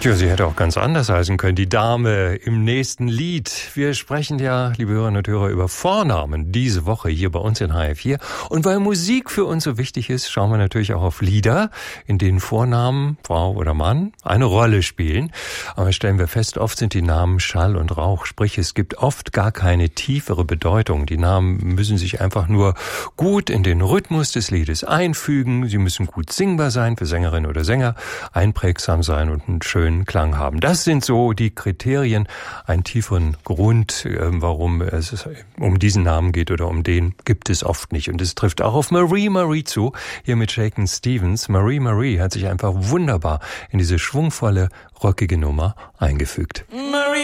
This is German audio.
Tja, sie hätte auch ganz anders heißen können, die Dame im nächsten Lied. Wir sprechen ja, liebe Hörerinnen und Hörer, über Vornamen diese Woche hier bei uns in HR4. Und weil Musik für uns so wichtig ist, schauen wir natürlich auch auf Lieder, in denen Vornamen, Frau oder Mann, eine Rolle spielen. Aber stellen wir fest, oft sind die Namen Schall und Rauch. Sprich, es gibt oft gar keine tiefere Bedeutung. Die Namen müssen sich einfach nur gut in den Rhythmus des Liedes einfügen. Sie müssen gut singbar sein für Sängerin oder Sänger, einprägsam sein und einen schönen Klang haben. Das sind so die Kriterien, einen tieferen Grund, warum es um diesen Namen geht oder um den, gibt es oft nicht. Und es trifft auch auf Marie zu, hier mit Shakin' Stevens. Marie hat sich einfach wunderbar in diese schwungvolle, rockige Nummer eingefügt.